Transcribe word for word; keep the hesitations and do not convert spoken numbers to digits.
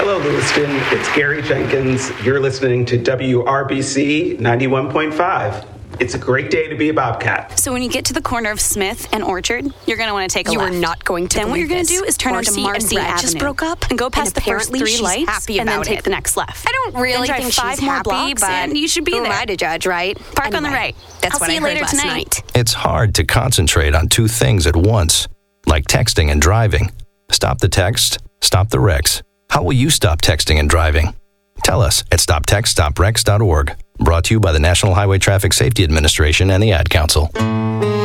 Hello, Lewiston. It's Gary Jenkins. You're listening to W R B C ninety-one point five. It's a great day to be a Bobcat. So when you get to the corner of Smith and Orchard, you're going to want to take a you left. You are not going to Then what you're going to do is turn Marcy onto Marcy and Brad Avenue. just broke up and go past and the first three she's lights happy and then about take it. the next left. I don't really then drive think five she's more happy, blocks but and you should be who there. am I to judge, right? Park anyway, on the right. That's I'll what see I you heard later last tonight. night. It's hard to concentrate on two things at once, like texting and driving. Stop the text, stop the wrecks. How will you stop texting and driving? Tell us at stop text stop wrecks dot org. Brought to you by the National Highway Traffic Safety Administration and the Ad Council.